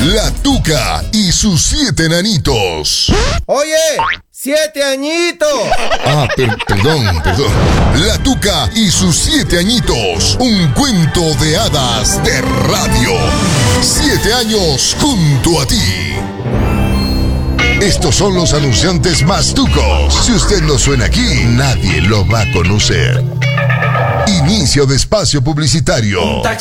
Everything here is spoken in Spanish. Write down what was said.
La Tuca y sus 7 enanitos. Oye, 7 añitos. Perdón. La Tuca y sus 7 añitos. Un cuento de hadas de radio. 7 años junto a ti. Estos son los anunciantes más tucos. Si usted no suena aquí, nadie lo va a conocer. Inicio de espacio publicitario.